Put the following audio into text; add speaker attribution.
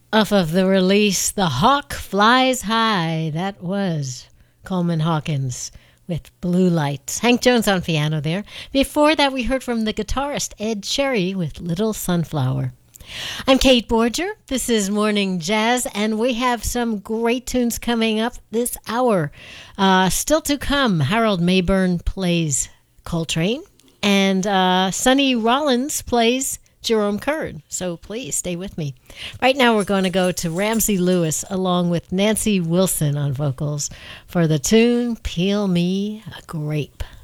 Speaker 1: Off of the release, The Hawk Flies High. That was Coleman Hawkins with Blue Lights. Hank Jones on piano there. Before that, we heard from the guitarist Ed Cherry with Little Sunflower. I'm Kate Borger. This is Morning Jazz, and we have some great tunes coming up this hour. Still to come, Harold Mayburn plays Coltrane, and Sonny Rollins plays Jerome Kern. So please stay with me. Right now we're going to go to Ramsey Lewis along with Nancy Wilson on vocals for the tune Peel Me a Grape.